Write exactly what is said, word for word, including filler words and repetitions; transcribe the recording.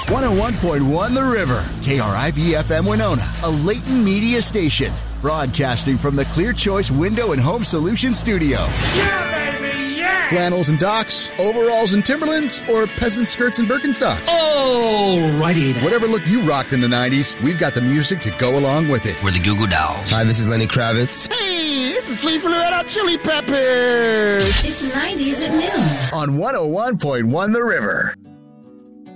one oh one point one The River, K R I V F M Winona, a Leighton Media station, broadcasting from the Clear Choice Window and Home Solutions studio. Yeah, baby, yeah! Flannels and docks, overalls and Timberlands, or peasant skirts and Birkenstocks. Alrighty then. Whatever look you rocked in the nineties, we've got the music to go along with it. We're the Goo Goo Dolls. Hi, this is Lenny Kravitz. Hey, this is Flea from the Red Hot Chili Peppers. It's nineties at noon. On one oh one point one The River.